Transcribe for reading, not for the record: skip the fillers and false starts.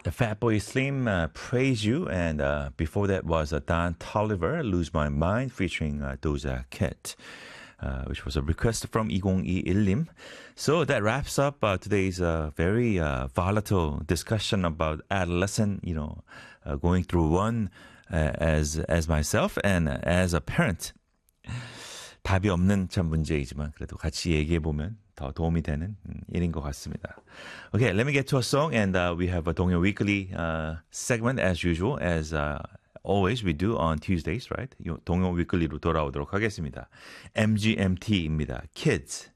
The Fatboy Slim, Praise You, and before that was Don Toliver, Lose My Mind, featuring Doja Cat, which was a request from 2021님. So that wraps up today's very volatile discussion about adolescent, going through one as myself and as a parent. 답이 없는 참 문제이지만 그래도 같이 얘기해보면 더 도움이 되는 일인 것 같습니다. Okay, let me get to a song and we have a 동요 weekly segment as usual, as always we do on Tuesdays, right? 동요 weekly로 돌아오도록 하겠습니다. MGMT입니다. Kids.